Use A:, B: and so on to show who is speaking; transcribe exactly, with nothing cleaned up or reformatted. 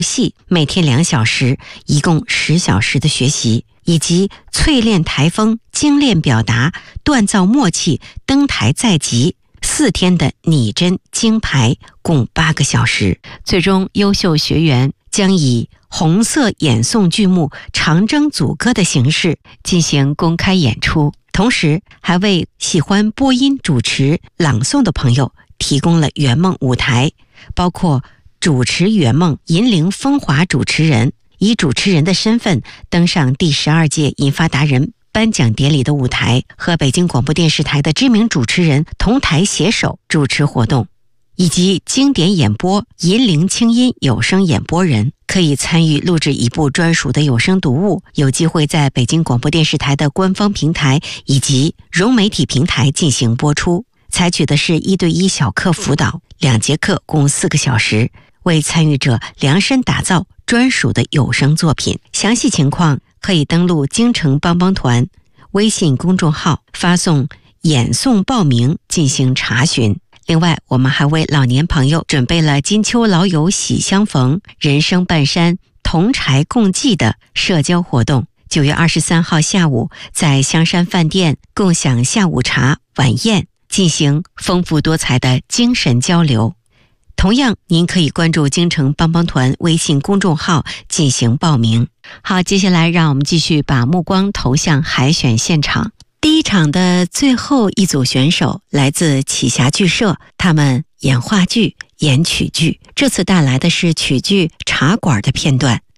A: 戏，每天两小时，一共十小时的学习，以及淬炼台风、精炼表达、锻造默契、登台在即，四天的拟真精排，共八个小时。最终，优秀学员将以红色演诵剧目《长征组歌》的形式进行公开演出，同时还为喜欢播音主持、朗诵的朋友提供了圆梦舞台，包括主持圆梦银铃风华主持人以主持人的身份登上第十二届银发达人颁奖典礼的舞台，和北京广播电视台的知名主持人同台携手主持活动，以及经典演播银铃清音有声演播人可以参与录制一部专属的有声读物，有机会在北京广播电视台的官方平台以及融媒体平台进行播出。采取的是一对一小课辅导，两节课共四个小时，为参与者量身打造专属的有声作品。详细情况可以登录京城帮帮团微信公众号，发送演诵报名进行查询。另外，我们还为老年朋友准备了金秋老友喜相逢、人生半山同柴共济的社交活动。九月二十三号下午，在香山饭店共享下午茶、晚宴，进行丰富多彩的精神交流。同样，您可以关注京城帮帮团微信公众号进行报名。好，接下来让我们继续把目光投向海选现场。第一场的最后一组选手来自启霞剧社，他们演话剧、演曲剧，这次带来的是曲剧《茶馆》的片段。